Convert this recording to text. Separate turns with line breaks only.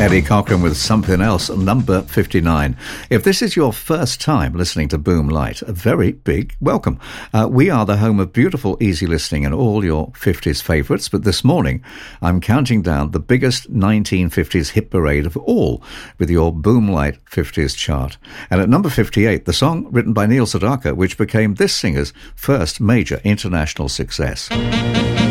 Eddie Cochran with Something Else, number 59. If this is your first time listening to Boom Light, a very big welcome. We are the home of beautiful, easy listening and all your 50s favourites, but this morning I'm counting down the biggest 1950s hit parade of all with your Boom Light 50s chart. And at number 58, the song written by Neil Sedaka, which became this singer's first major international success.